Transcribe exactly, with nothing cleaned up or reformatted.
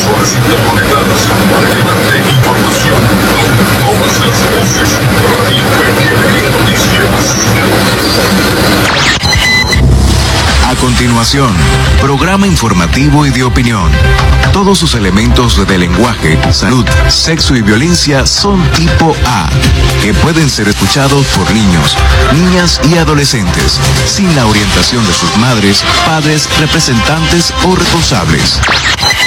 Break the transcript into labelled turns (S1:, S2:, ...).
S1: horas interconectadas para llevarte información. Todas las voces. Radio P G Noticias.
S2: A continuación, programa informativo y de opinión. Todos sus elementos de lenguaje, salud, sexo y violencia son tipo A, que pueden ser escuchados por niños, niñas y adolescentes, sin la orientación de sus madres, padres, representantes o responsables.